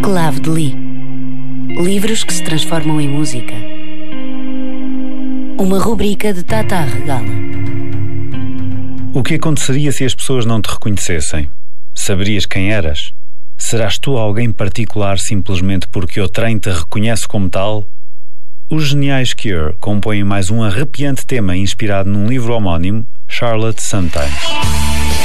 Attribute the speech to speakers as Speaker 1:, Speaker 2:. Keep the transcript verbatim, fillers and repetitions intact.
Speaker 1: Clave de Li. Livros que se transformam em música. Uma rubrica de Tata Regala.
Speaker 2: O que aconteceria se as pessoas não te reconhecessem? Saberias quem eras? Serás tu alguém particular simplesmente porque o trem te reconhece como tal? Os geniais Cure compõem mais um arrepiante tema inspirado num livro homónimo, Charlotte Sometimes.